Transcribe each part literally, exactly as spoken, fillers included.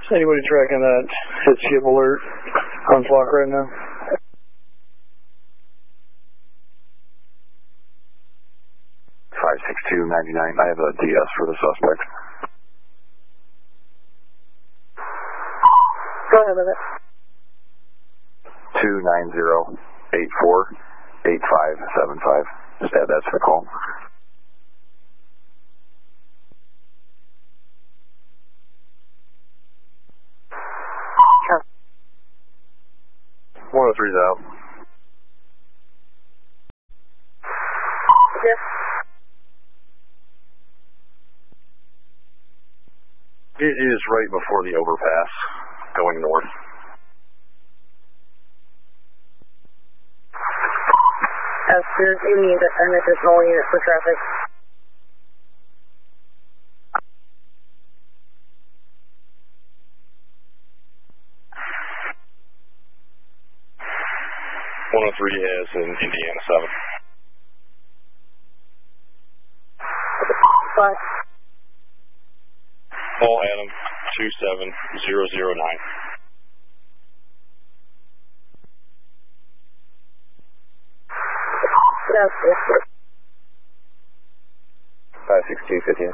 Anybody tracking that hit skip alert on flock right now? five six two nine nine. I have a D S for the suspect. Go ahead with it. two nine zero eight four eight five seven five. Just add that to the call. one oh three's out. Yes. It is right before the overpass, going north. As soon as you need an additional unit for traffic. one oh three is in Indiana seven. Five. Paul Adam two seven zero zero nine. Yes, yes, yes. five six two fifteen.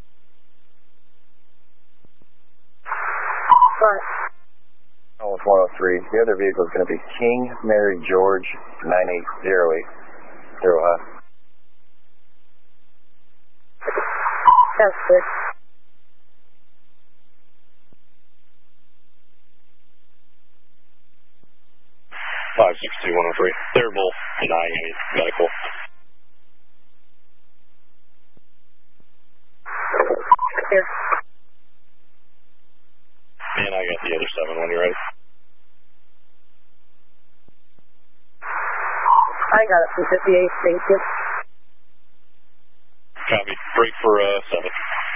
Five. Oh, it's one oh three. The other vehicle is going to be King Mary George nine eight zero eight. Zero high. Yes, yes. five six two one oh three. They're both denying any medical. Here. And I got the other seven when you're ready. I got it from fifty-eight, thank you. Copy. Break for uh, seven.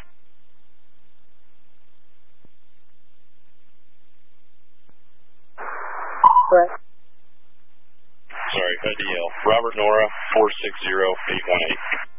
Correct. Sorry, A D L. Robert Nora four six zero eight one eight.